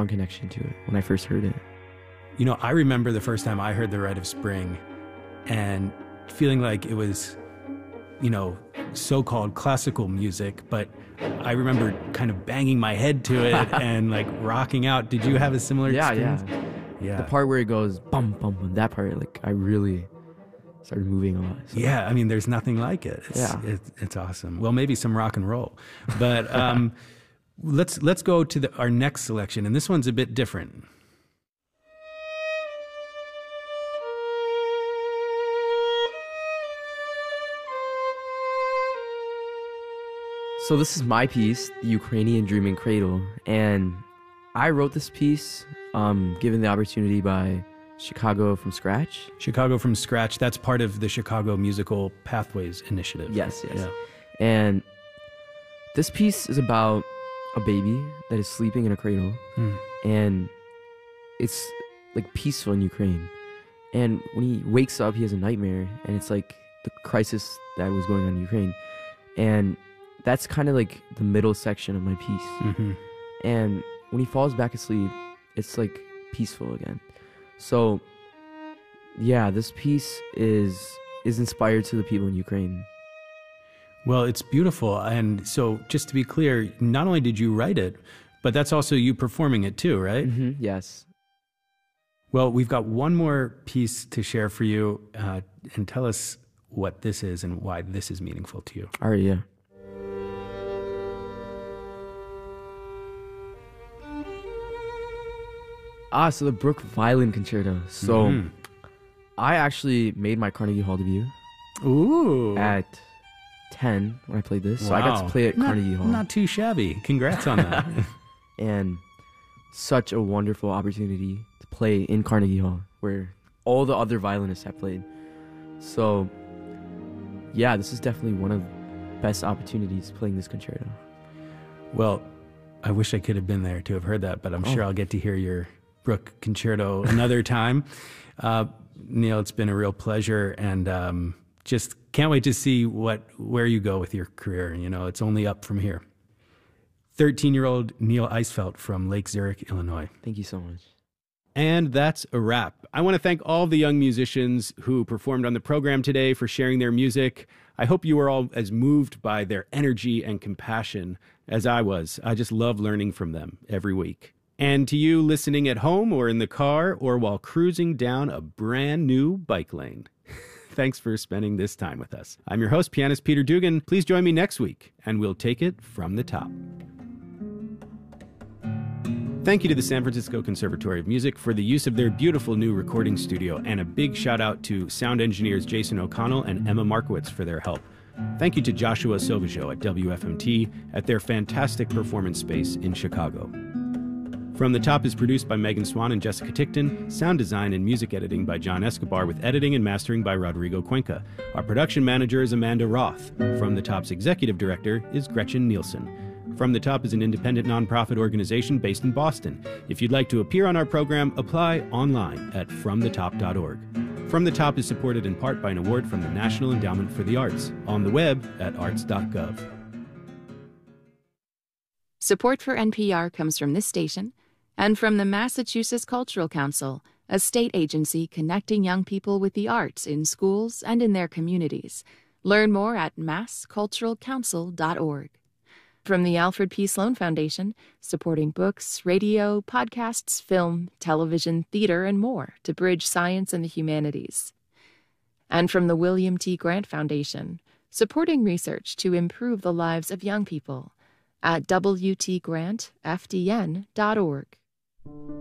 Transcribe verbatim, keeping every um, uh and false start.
strong connection to it when I first heard it. You know, I remember the first time I heard The Rite of Spring and feeling like it was, you know, so-called classical music, but I remember kind of banging my head to it and like rocking out. Did you have a similar yeah, experience? Yeah, yeah. The part where it goes bum, bum, bum, that part, like I really started moving a lot. So. Yeah, I mean, there's nothing like it. It's, yeah. It's, it's awesome. Well, maybe some rock and roll. But um, let's let's go to the, our next selection, and this one's a bit different. So this is my piece, The Ukrainian Dreaming Cradle, and I wrote this piece um, given the opportunity by Chicago from Scratch. Chicago from Scratch, that's part of the Chicago Musical Pathways Initiative. Yes, yes. Yeah. And this piece is about a baby that is sleeping in a cradle, mm. and it's like peaceful in Ukraine. And when he wakes up, he has a nightmare, and it's like the crisis that was going on in Ukraine. And that's kind of like the middle section of my piece. Mm-hmm. And when he falls back asleep, it's like peaceful again. So, yeah, this piece is is inspired to the people in Ukraine. Well, it's beautiful. And so just to be clear, not only did you write it, but that's also you performing it too, right? Mm-hmm. Yes. Well, we've got one more piece to share for you. Uh, and tell us what this is and why this is meaningful to you. All right, yeah. Ah, so the Bruch Violin Concerto. So, mm-hmm. I actually made my Carnegie Hall debut. Ooh. At ten when I played this. Wow. So I got to play at not, Carnegie Hall. Not too shabby. Congrats on that. And such a wonderful opportunity to play in Carnegie Hall, where all the other violinists have played. So, yeah, this is definitely one of the best opportunities playing this concerto. Well, I wish I could have been there to have heard that, but I'm oh. sure I'll get to hear your Bruch Concerto another time. Uh, Neil, it's been a real pleasure, and um, just can't wait to see what where you go with your career. You know, it's only up from here. thirteen-year-old Neil Eisfelt from Lake Zurich, Illinois. Thank you so much. And that's a wrap. I want to thank all the young musicians who performed on the program today for sharing their music. I hope you were all as moved by their energy and compassion as I was. I just love learning from them every week. And to you listening at home or in the car or while cruising down a brand new bike lane, thanks for spending this time with us. I'm your host, pianist Peter Dugan. Please join me next week, and we'll take it from the top. Thank you to the San Francisco Conservatory of Music for the use of their beautiful new recording studio, and a big shout out to sound engineers Jason O'Connell and Emma Markowitz for their help. Thank you to Joshua Silvajo at W F M T at their fantastic performance space in Chicago. From the Top is produced by Megan Swan and Jessica Tickton, sound design and music editing by John Escobar, with editing and mastering by Rodrigo Cuenca. Our production manager is Amanda Roth. From the Top's executive director is Gretchen Nielsen. From the Top is an independent nonprofit organization based in Boston. If you'd like to appear on our program, apply online at from the top dot org. From the Top is supported in part by an award from the National Endowment for the Arts, on the web at arts dot gov. Support for N P R comes from this station and from the Massachusetts Cultural Council, a state agency connecting young people with the arts in schools and in their communities. Learn more at mass cultural council dot org. From the Alfred P. Sloan Foundation, supporting books, radio, podcasts, film, television, theater, and more to bridge science and the humanities. And from the William T. Grant Foundation, supporting research to improve the lives of young people at w t grant f d n dot org.